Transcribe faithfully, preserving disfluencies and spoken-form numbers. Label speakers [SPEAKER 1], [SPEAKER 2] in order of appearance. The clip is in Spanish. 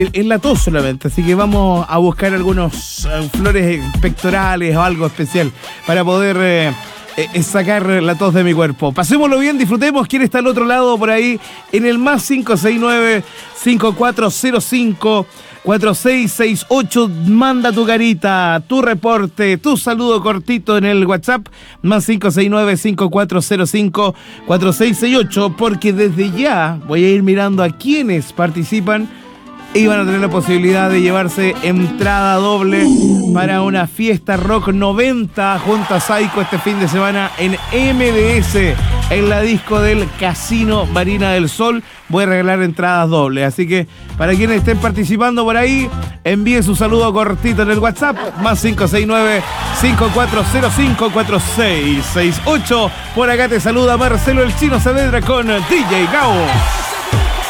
[SPEAKER 1] Es la tos solamente, así que vamos a buscar algunos eh, flores pectorales o algo especial para poder eh, eh, sacar la tos de mi cuerpo. Pasémoslo bien, disfrutemos. ¿Quién está al otro lado por ahí? En el más cinco seis nueve, cinco cuatro cero cinco, cuatro seis seis ocho, manda tu carita, tu reporte, tu saludo cortito en el WhatsApp, más cinco seis nueve, cinco cuatro cero cinco, cuatro seis seis ocho, porque desde ya voy a ir mirando a quienes participan y van a tener la posibilidad de llevarse entrada doble para una fiesta rock noventa junto a Psycho este fin de semana en M D S, en la disco del Casino Marina del Sol. Voy a regalar entradas dobles, así que para quienes estén participando por ahí, envíen su saludo cortito en el WhatsApp, más cinco seis nueve, cinco cuatro cero cinco, cuatro seis seis ocho. Por acá te saluda Marcelo el Chino Saavedra con D J Gao.